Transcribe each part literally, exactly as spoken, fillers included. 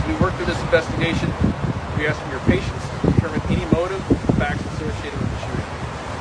we work through this investigation, we ask for your patience to determine any motive and facts associated with the shooting.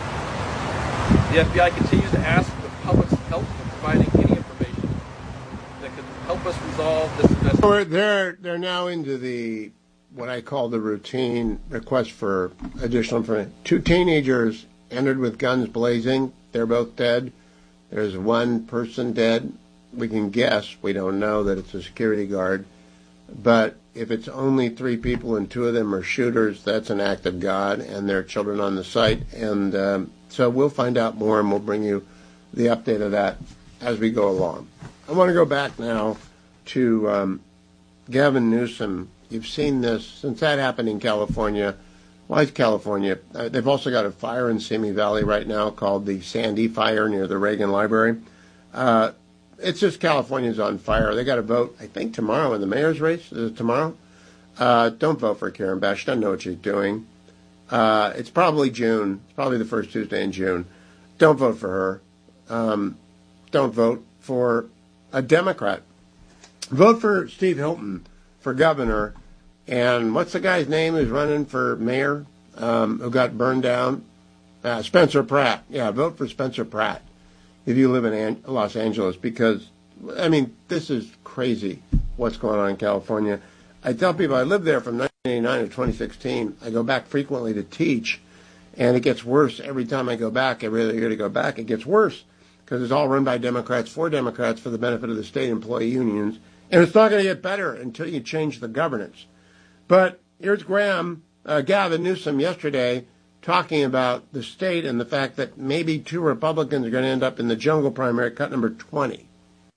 The F B I continues to ask for the public's help in providing any information that could help us resolve this investigation. They're, they're now into the, what I call the routine request for additional information. Two teenagers entered with guns blazing. They're both dead. There's one person dead. We can guess. We don't know that it's a security guard. But if it's only three people and two of them are shooters, that's an act of God, and there are children on the site. And um, so we'll find out more, and we'll bring you the update of that as we go along. I want to go back now to um, Gavin Newsom. You've seen this since that happened in California. Why is California? Uh, they've also got a fire in Simi Valley right now called the Sandy Fire near the Reagan Library. Uh, it's just California's on fire. They got to vote, I think, tomorrow in the mayor's race. Is it tomorrow? Uh, don't vote for Karen Bash. She doesn't know what she's doing. Uh, it's probably June. It's probably the first Tuesday in June. Don't vote for her. Um, don't vote for a Democrat. Vote for Steve Hilton for governor. And what's the guy's name who's running for mayor, um, who got burned down? Uh, Spencer Pratt. Yeah, vote for Spencer Pratt if you live in An- Los Angeles, because, I mean, this is crazy what's going on in California. I tell people I lived there from nineteen eighty-nine to twenty sixteen. I go back frequently to teach, and it gets worse every time I go back. Every other year to go back, it gets worse because it's all run by Democrats for Democrats for the benefit of the state employee unions. And it's not going to get better until you change the governance. But here's Graham, uh, Gavin Newsom yesterday talking about the state and the fact that maybe two Republicans are going to end up in the jungle primary, cut number twenty.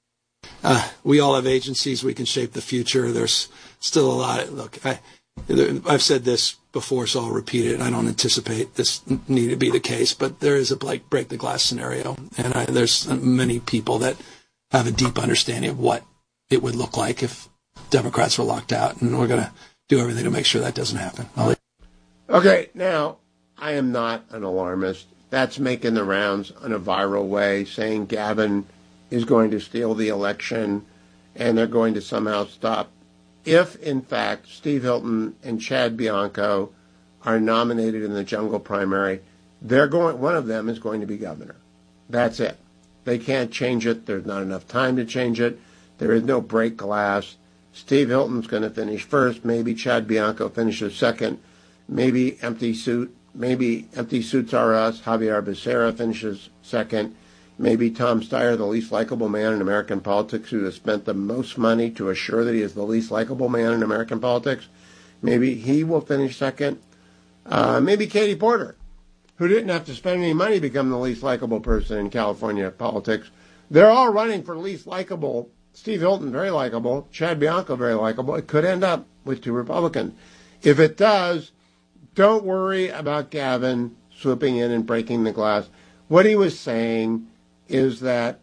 Uh, we all have agencies. We can shape the future. There's still a lot. Of, look, I, I've said this before, so I'll repeat it. I don't anticipate this need to be the case, but there is a like break the glass scenario, and I, there's many people that have a deep understanding of what it would look like if Democrats were locked out, and we're going to do everything to make sure that doesn't happen. I'll okay, now, I am not an alarmist. That's making the rounds in a viral way, saying Gavin is going to steal the election and they're going to somehow stop. If, in fact, Steve Hilton and Chad Bianco are nominated in the jungle primary, they're going. One of them is going to be governor. That's it. They can't change it. There's not enough time to change it. There is no break glass. Steve Hilton's going to finish first. Maybe Chad Bianco finishes second. Maybe empty suit. Maybe empty suits are us. Javier Becerra finishes second. Maybe Tom Steyer, the least likable man in American politics, who has spent the most money to assure that he is the least likable man in American politics. Maybe he will finish second. Uh, maybe Katie Porter, who didn't have to spend any money to become the least likable person in California politics. They're all running for least likable. Steve Hilton, very likable. Chad Bianco, very likable. It could end up with two Republicans. If it does, don't worry about Gavin swooping in and breaking the glass. What he was saying is that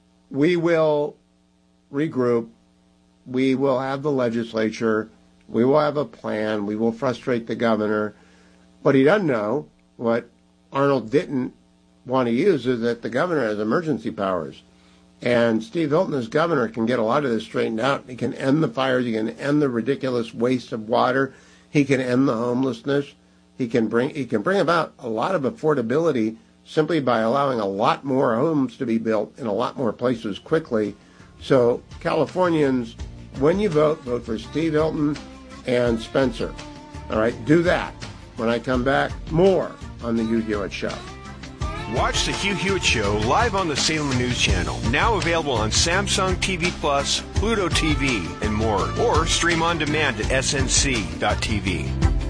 we will regroup, we will have the legislature, we will have a plan, we will frustrate the governor. What he doesn't know, what Arnold didn't want to use, is that the governor has emergency powers. And Steve Hilton, as governor, can get a lot of this straightened out. He can end the fires. He can end the ridiculous waste of water. He can end the homelessness. He can bring he can bring about a lot of affordability simply by allowing a lot more homes to be built in a lot more places quickly. So Californians, when you vote, vote for Steve Hilton and Spencer. All right, do that. When I come back, more on the Hugh Hewitt Show. Watch the Hugh Hewitt Show live on the Salem News Channel. Now available on Samsung T V Plus, Pluto T V, and more. Or stream on demand at S N C dot T V.